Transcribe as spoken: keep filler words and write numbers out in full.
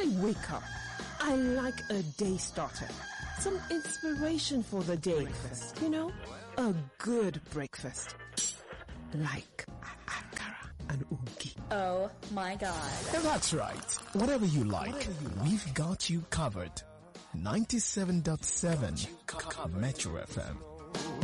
I wake up, I like a day starter. Some inspiration for the day. Breakfast, you know? A good breakfast. Like akara and ugi. Oh my God. That's right. Whatever you like, Whatever you like. We've got you covered. ninety-seven point seven Metro F M.